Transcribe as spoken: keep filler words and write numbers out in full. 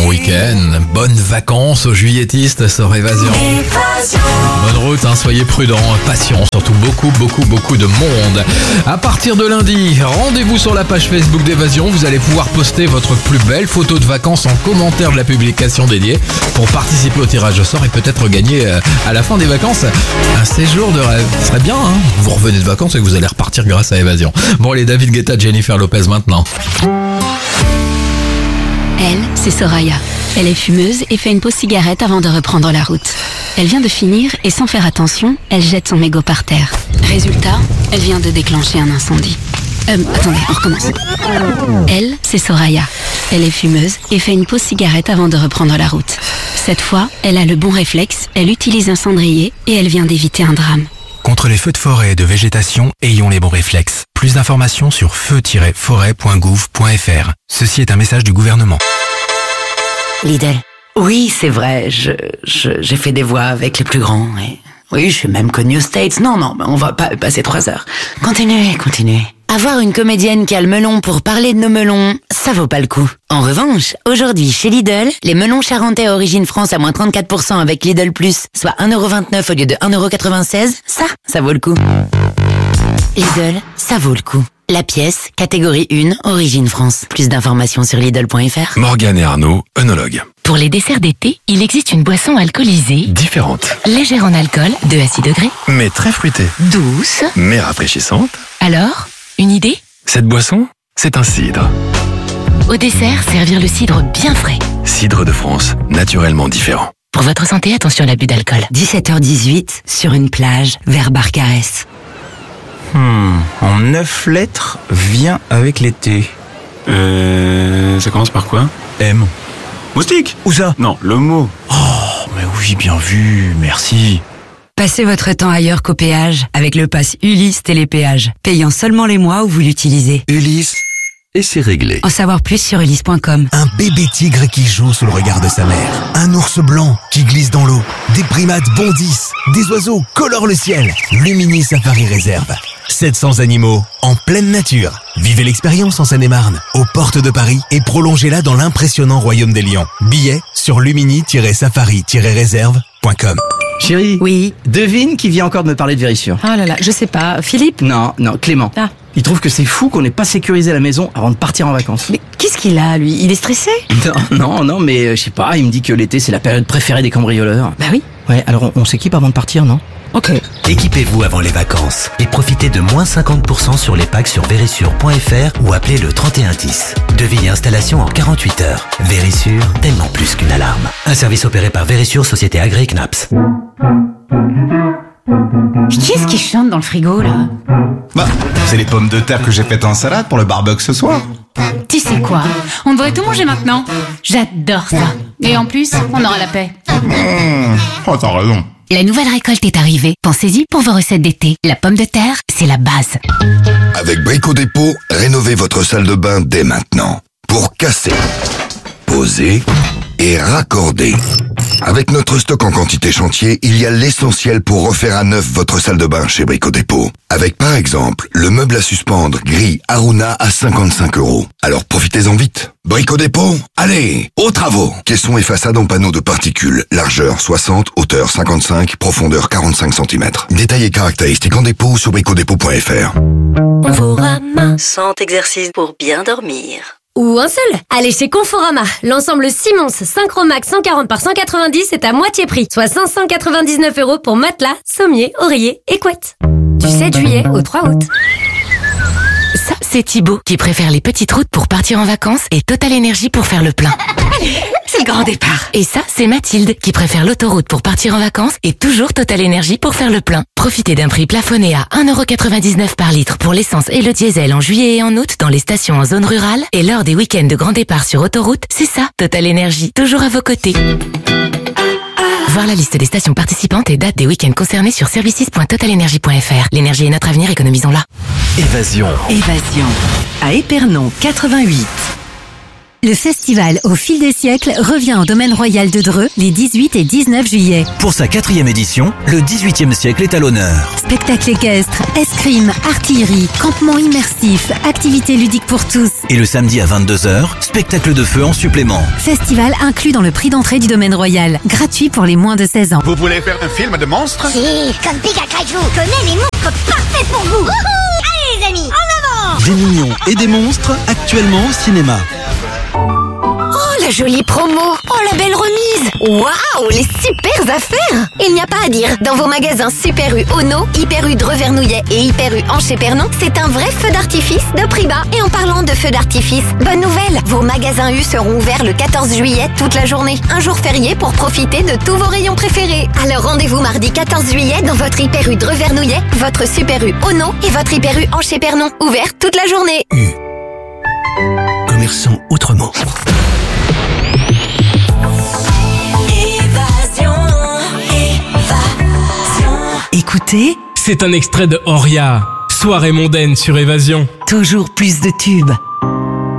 week-end. Bonnes vacances aux juilletistes sur Évasion. Bonne route, hein, soyez prudents, patients, surtout beaucoup, beaucoup, beaucoup de monde. À partir de lundi, rendez-vous sur la page Facebook d'Évasion. Vous allez pouvoir poster votre plus belle photo de vacances en commentaire de la publication dédiée pour participer au tirage au sort et peut-être gagner euh, à la fin des vacances un séjour de rêve. Ce serait bien, hein. Vous revenez de vacances et vous allez repartir grâce à Évasion. Bon, les David Guetta, Jennifer Lopez maintenant. Elle, c'est Soraya. Elle est fumeuse et fait une pause cigarette avant de reprendre la route. Elle vient de finir et sans faire attention, elle jette son mégot par terre. Résultat, elle vient de déclencher un incendie. Euh, attendez, on recommence. Elle, c'est Soraya. Elle est fumeuse et fait une pause cigarette avant de reprendre la route. Cette fois, elle a le bon réflexe, elle utilise un cendrier et elle vient d'éviter un drame. Contre les feux de forêt et de végétation, ayons les bons réflexes. Plus d'informations sur feu tiret forêt point gouv point f r. Ceci est un message du gouvernement. Lidl. Oui, c'est vrai, je, je, j'ai fait des voix avec les plus grands. Et... oui, je suis même connu aux States. Non, non, on va pas passer trois heures. Continuez, continuez. Avoir une comédienne qui a le melon pour parler de nos melons, ça vaut pas le coup. En revanche, aujourd'hui, chez Lidl, les melons charentais à origine France à moins trente-quatre pour cent avec Lidl Plus, soit un euro vingt-neuf au lieu de un euro quatre-vingt-seize, ça, ça vaut le coup. Lidl, ça vaut le coup. La pièce, catégorie un, origine France. Plus d'informations sur Lidl point f r. Morgane et Arnaud, œnologues. Pour les desserts d'été, il existe une boisson alcoolisée, Différente, légère en alcool, deux à six degrés, mais très fruitée, douce. mais rafraîchissante. Alors, une idée? Cette boisson, c'est un cidre. Au dessert, servir le cidre bien frais. Cidre de France, naturellement différent. Pour votre santé, attention à l'abus d'alcool. dix-sept heures dix-huit, sur une plage, vers Barcarès. Hmm, en neuf lettres, vient avec l'été. Euh... Ça commence par quoi? M. Moustique? Où ça? Non, le mot. Oh, mais oui, bien vu, merci. Passez votre temps ailleurs qu'au péage avec le pass Ulysse Télépéage, payant seulement les mois où vous l'utilisez. Ulysse, et c'est réglé. En savoir plus sur ulysse point com. Un bébé tigre qui joue sous le regard de sa mère. Un ours blanc qui glisse dans l'eau. Des primates bondissent. Des oiseaux colorent le ciel. Lumini Safari Réserve. sept cents animaux en pleine nature. Vivez l'expérience en Seine-et-Marne, aux portes de Paris, et prolongez-la dans l'impressionnant royaume des lions. Billets sur lumini tiret safari tiret réserve point com. Chérie. Oui. Devine qui vient encore de me parler de Vérissure. Ah là là, je sais pas. Philippe? Non, non, Clément. Ah. Il trouve que c'est fou qu'on n'ait pas sécurisé la maison avant de partir en vacances. Mais qu'est-ce qu'il a, lui? Il est stressé? Non, non, non, mais euh, je sais pas, il me dit que l'été c'est la période préférée des cambrioleurs. Bah oui. Ouais, alors on, on s'équipe avant de partir, non? Ok. Équipez-vous avant les vacances et profitez de moins cinquante pour cent sur les packs sur vérissure point f r ou appelez le trente et un dix. Devis et installation en quarante-huit heures. Vérissure, tellement plus qu'une alarme. Un service opéré par Vérissure, société agréée C N A P S. Qui est-ce qui chante dans le frigo, là? Bah, c'est les pommes de terre que j'ai faites en salade pour le barbecue ce soir. Tu sais quoi? On devrait tout manger maintenant. J'adore ça. Et en plus, on aura la paix. Mmh. Oh, t'as raison. La nouvelle récolte est arrivée. Pensez-y pour vos recettes d'été. La pomme de terre, c'est la base. Avec Brico Dépôt, rénovez votre salle de bain dès maintenant. Pour casser, poser et raccorder. Avec notre stock en quantité chantier, il y a l'essentiel pour refaire à neuf votre salle de bain chez Brico Dépôt. Avec par exemple, le meuble à suspendre gris Aruna à cinquante-cinq euros. Alors profitez-en vite. Brico Dépôt, allez, aux travaux. Caissons et façades en panneaux de particules. Largeur soixante, hauteur cinquante-cinq, profondeur quarante-cinq centimètres. Détails et caractéristiques en dépôt sur brico dépôt point f r. Conforama, cent exercices pour bien dormir. Ou un seul. Allez chez Conforama. L'ensemble Simons Synchromax cent quarante par cent quatre-vingt-dix est à moitié prix, soit cinq cent quatre-vingt-dix-neuf euros pour matelas, sommier, oreiller et couette. Du sept juillet au trois août. Ça, c'est Thibaut qui préfère les petites routes pour partir en vacances et Total Énergie pour faire le plein. C'est le grand départ. Et ça, c'est Mathilde qui préfère l'autoroute pour partir en vacances et toujours Total Énergie pour faire le plein. Profitez d'un prix plafonné à un euro quatre-vingt-dix-neuf par litre pour l'essence et le diesel en juillet et en août dans les stations en zone rurale et lors des week-ends de grand départ sur autoroute. C'est ça, Total Énergie, toujours à vos côtés. Voir la liste des stations participantes et date des week-ends concernés sur services point total énergie point f r. L'énergie est notre avenir, économisons-la. Évasion. Évasion. À Épernon, quatre-vingt-huit. Le festival Au fil des siècles revient au domaine royal de Dreux les dix-huit et dix-neuf juillet. Pour sa quatrième édition, le dix-huitième siècle est à l'honneur. Spectacle équestre, escrime, artillerie, campement immersif, activités ludiques pour tous. Et le samedi à vingt-deux heures, spectacle de feu en supplément. Festival inclus dans le prix d'entrée du domaine royal. Gratuit pour les moins de seize ans. Vous voulez faire un film de monstres? Si, comme Pika Kaiju. Connais les monstres parfaits pour vous. Allez les amis, en avant! Des mignons et des monstres actuellement au cinéma. Oh, la jolie promo! Oh, la belle remise! Waouh, les super affaires! Il n'y a pas à dire. Dans vos magasins Super U Ono, Hyper U Dreux-Vernouillet et Hyper U Anche-Épernon, c'est un vrai feu d'artifice de prix bas. Et en parlant de feu d'artifice, bonne nouvelle! Vos magasins U seront ouverts le quatorze juillet toute la journée. Un jour férié pour profiter de tous vos rayons préférés. Alors rendez-vous mardi quatorze juillet dans votre Hyper U Dreux-Vernouillet, votre Super U Ono et votre Hyper U Anche-Épernon. Ouverts toute la journée. U. Commerçant autrement. Écoutez, c'est un extrait de Oria, soirée mondaine sur Évasion. Toujours plus de tubes,